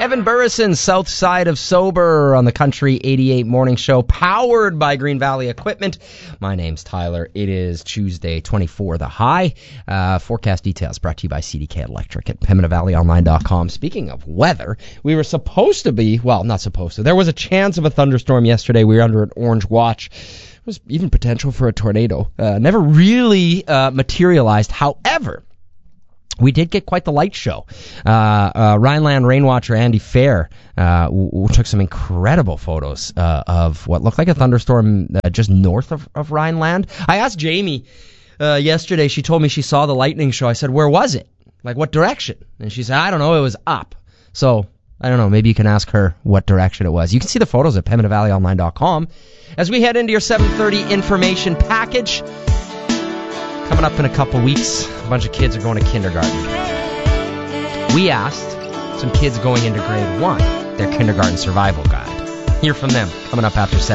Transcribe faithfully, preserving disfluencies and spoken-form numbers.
Evan Burrison, South Side of Sober on the Country eighty-eight Morning Show, powered by Green Valley Equipment. My name's Tyler. It is Tuesday, twenty-four, the high. Uh, forecast details brought to you by C D K Electric at Pembina Valley Online dot com. Speaking of weather, we were supposed to be, well, not supposed to. There was a chance of a thunderstorm yesterday. We were under an orange watch. There was even potential for a tornado. Uh, never really uh, materialized. However, we did get quite the light show. Uh, uh, Rhineland Rainwatcher Andy Fair uh, w- w- took some incredible photos uh, of what looked like a thunderstorm uh, just north of, of Rhineland. I asked Jamie uh, yesterday. She told me she saw the lightning show. I said, where was it? Like, what direction? And she said, I don't know. It was up. So, I don't know. Maybe you can ask her what direction it was. You can see the photos at Pembina Valley Online dot com. As we head into your seven thirty information package, coming up in a couple weeks, a bunch of kids are going to kindergarten. We asked some kids going into grade one their kindergarten survival guide. Hear from them coming up after seven.